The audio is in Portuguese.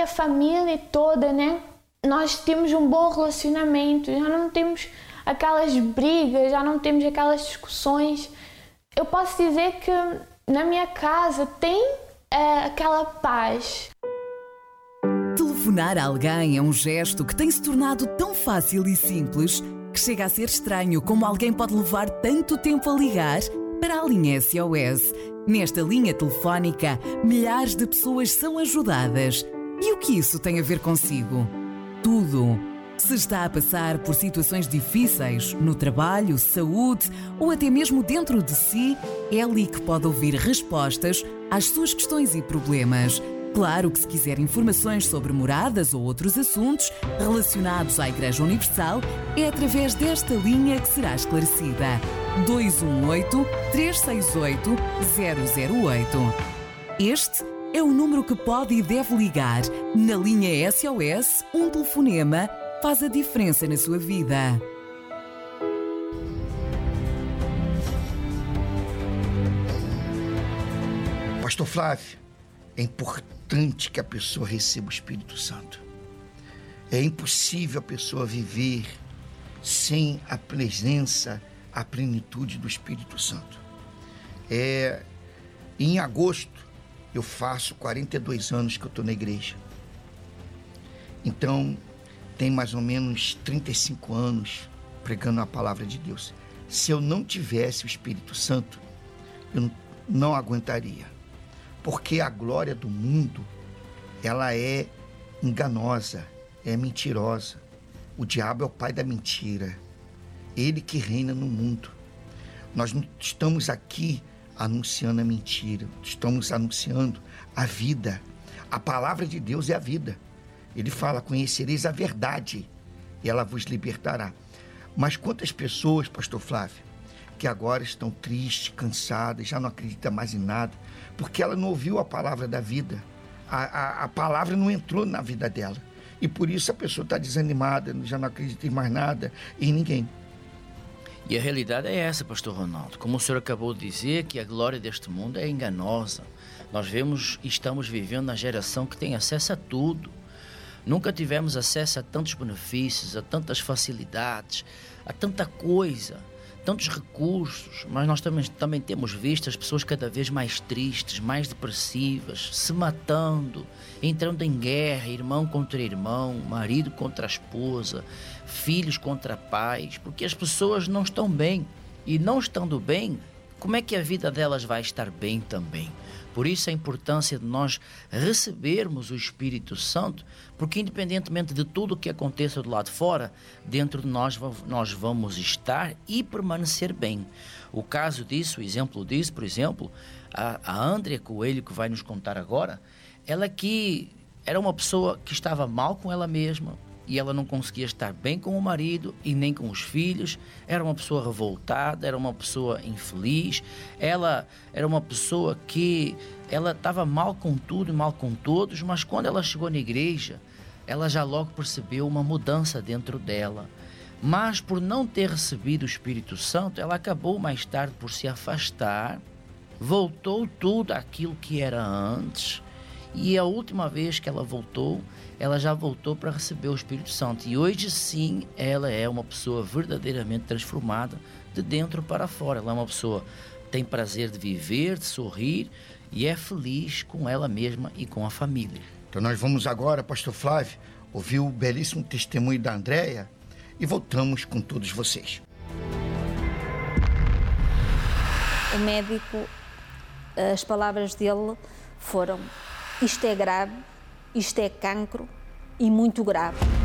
minha família toda, né? Nós temos um bom relacionamento, já não temos aquelas brigas, já não temos aquelas discussões. Eu posso dizer que na minha casa tem aquela paz. Telefonar a alguém é um gesto que tem se tornado tão fácil e simples que chega a ser estranho como alguém pode levar tanto tempo a ligar para a linha SOS. Nesta linha telefónica, milhares de pessoas são ajudadas. E o que isso tem a ver consigo? Tudo. Se está a passar por situações difíceis no trabalho, saúde ou até mesmo dentro de si, é ali que pode ouvir respostas às suas questões e problemas. Claro que se quiser informações sobre moradas ou outros assuntos relacionados à Igreja Universal, é através desta linha que será esclarecida. 218-368-008. Este é o número que pode e deve ligar. Na linha SOS, um telefonema faz a diferença na sua vida. Pastor Flávio, é importante que a pessoa receba o Espírito Santo. É impossível a pessoa viver sem a presença, a plenitude do Espírito Santo. Em agosto, eu faço 42 anos que eu estou na igreja. Então, tem mais ou menos 35 anos pregando a palavra de Deus. Se eu não tivesse o Espírito Santo, eu não aguentaria. Porque a glória do mundo, ela é enganosa, é mentirosa. O diabo é o pai da mentira. Ele que reina no mundo. Nós não estamos aqui anunciando a mentira, estamos anunciando a vida. A palavra de Deus é a vida. Ele fala: conhecereis a verdade e ela vos libertará. Mas quantas pessoas, pastor Flávio, que agora estão tristes, cansadas, já não acreditam mais em nada, porque ela não ouviu a palavra da vida. A palavra não entrou na vida dela. E por isso a pessoa está desanimada, já não acredita em mais nada, em ninguém. E a realidade é essa, pastor Ronaldo. Como o senhor acabou de dizer, que a glória deste mundo é enganosa. Nós vemos e estamos vivendo na geração que tem acesso a tudo. Nunca tivemos acesso a tantos benefícios, a tantas facilidades, a tanta coisa, tantos recursos, mas nós também temos visto as pessoas cada vez mais tristes, mais depressivas, se matando, entrando em guerra, irmão contra irmão, marido contra a esposa, filhos contra pais, porque as pessoas não estão bem. E não estando bem, como é que a vida delas vai estar bem também? Por isso a importância de nós recebermos o Espírito Santo, porque independentemente de tudo o que aconteça do lado de fora, dentro de nós vamos estar e permanecer bem. O caso disso, o exemplo disso, por exemplo, a Andrea Coelho, que vai nos contar agora, ela que era uma pessoa que estava mal com ela mesma, e ela não conseguia estar bem com o marido e nem com os filhos, era uma pessoa revoltada, era uma pessoa infeliz, ela era uma pessoa que ela estava mal com tudo e mal com todos, mas quando ela chegou na igreja, ela já logo percebeu uma mudança dentro dela. Mas por não ter recebido o Espírito Santo, ela acabou mais tarde por se afastar, voltou tudo aquilo que era antes, e a última vez que ela voltou, ela já voltou para receber o Espírito Santo. E hoje sim, ela é uma pessoa verdadeiramente transformada de dentro para fora. Ela é uma pessoa que tem prazer de viver, de sorrir e é feliz com ela mesma e com a família. Então nós vamos agora, pastor Flávio, ouvir o belíssimo testemunho da Andrea e voltamos com todos vocês. O médico, as palavras dele foram: isto é grave, isto é cancro e muito grave.